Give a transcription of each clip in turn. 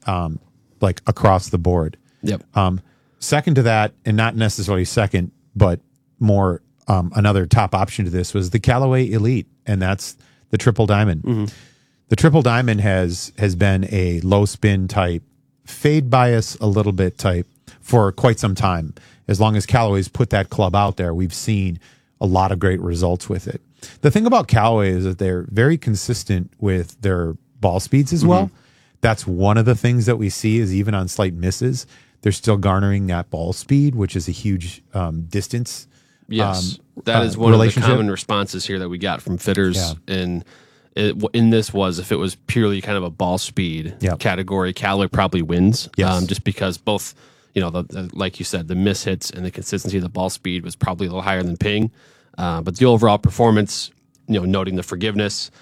like across the board. Yep. Second to that, and not necessarily second, but more another top option to this was the Callaway Elite, and that's the Triple Diamond. Mm-hmm. The Triple Diamond has been a low spin type, fade bias a little bit type for quite some time. As long as Callaway's put that club out there, we've seen a lot of great results with it. The thing about Callaway is that they're very consistent with their ball speeds as well. That's one of the things that we see is even on slight misses, they're still garnering that ball speed, which is a huge distance. Yes, that is one of the common responses here that we got from fitters. And in this was if it was purely kind of a ball speed category, Callaway probably wins. Just because both, like you said, the miss hits and the consistency of the ball speed was probably a little higher than Ping. But the overall performance, noting the forgiveness,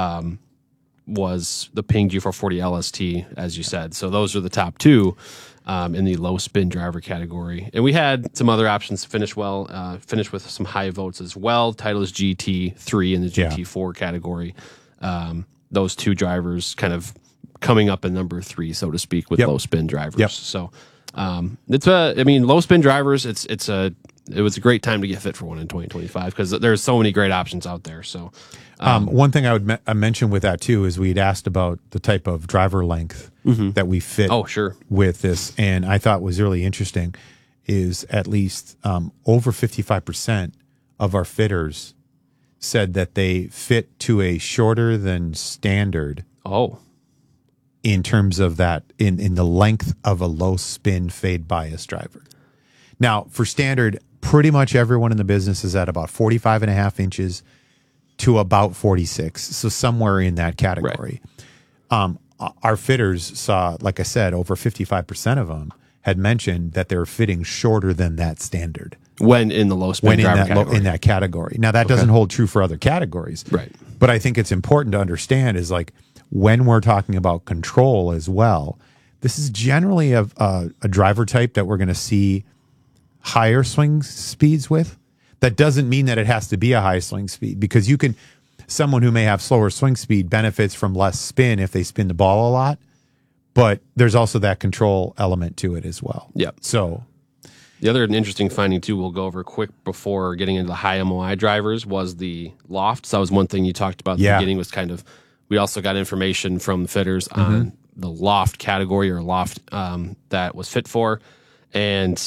was the Ping G440 LST, as you said. So those are the top two in the low spin driver category. And we had some other options to finish well, finish with some high votes as well. Titleist GT3 in the GT4 category. Those two drivers kind of coming up in number 3, so to speak, with low spin drivers. So low spin drivers, it was a great time to get fit for one in 2025 because there's so many great options out there. So, one thing I would mention with that too is we'd asked about the type of driver length that we fit. With this, and I thought was really interesting is at least over 55% of our fitters said that they fit to a shorter than standard. In terms of that, in the length of a low spin fade bias driver. Now, for standard, pretty much everyone in the business is at about 45.5 inches to about 46. So somewhere in that category. Our fitters saw, like I said, over 55% of them had mentioned that they're fitting shorter than that standard. When in the low spin driver category. In that category. Now, that doesn't hold true for other categories. Right. But I think it's important to understand is like when we're talking about control as well, this is generally a driver type that we're going to see higher swing speeds with. That doesn't mean that it has to be a high swing speed because someone who may have slower swing speed benefits from less spin if they spin the ball a lot, but there's also that control element to it as well. So the other interesting finding too, we'll go over quick before getting into the high MOI drivers was the loft. So that was one thing you talked about at the beginning was kind of, we also got information from the fitters on the loft category or loft that was fit for, and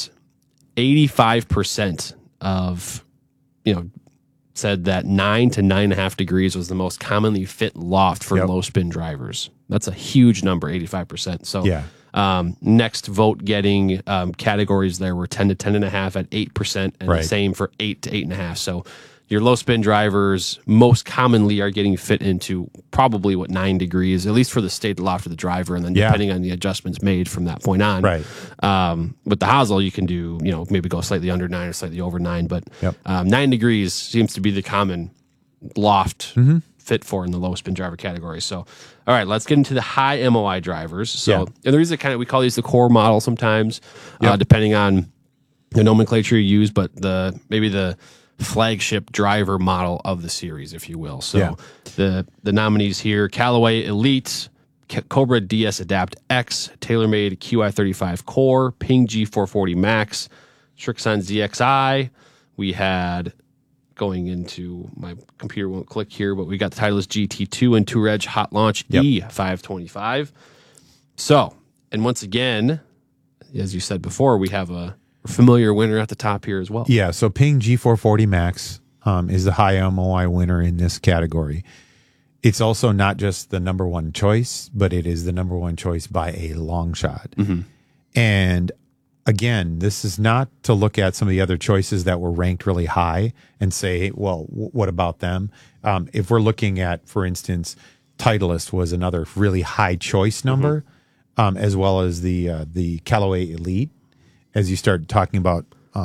85% of, said that 9 to 9.5 degrees was the most commonly fit loft for low spin drivers. That's a huge number, 85%. So next vote getting categories there were 10 to 10.5 at 8%, and the same for 8 to 8.5. So your low spin drivers most commonly are getting fit into probably 9 degrees, at least for the state loft of the driver, and then depending on the adjustments made from that point on. With the Hazel, you can do, maybe go slightly under 9 or slightly over 9, but 9 degrees seems to be the common loft fit for in the low spin driver category. So, all right, let's get into the high MOI drivers. So, and the reason we call these the core model sometimes, depending on the nomenclature you use, but maybe the flagship driver model of the series, if you will. So the nominees here: Callaway Elite, Cobra DS Adapt X, TaylorMade QI35 Core, Ping G440 Max, Srixon ZXI. We had, going into my computer won't click here, but we got the Titleist GT2 and Touareg Hot Launch E525. So, and once again, as you said before, we have a familiar winner at the top here as well. So Ping G440 Max is the high MOI winner in this category. It's also not just the number one choice, but it is the number one choice by a long shot. And again, this is not to look at some of the other choices that were ranked really high and say, well, what about them? If we're looking at, for instance, Titleist was another really high choice number, as well as the Callaway Elite. As you start talking about,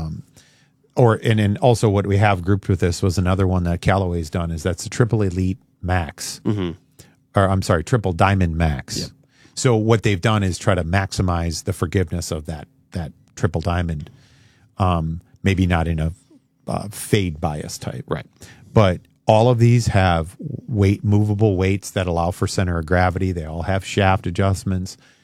and also what we have grouped with this was another one that Callaway's done is that's the Triple Elite Max, or I'm sorry, Triple Diamond Max. So what they've done is try to maximize the forgiveness of that Triple Diamond, maybe not in a fade bias type, but all of these have movable weights that allow for center of gravity. They all have shaft adjustments.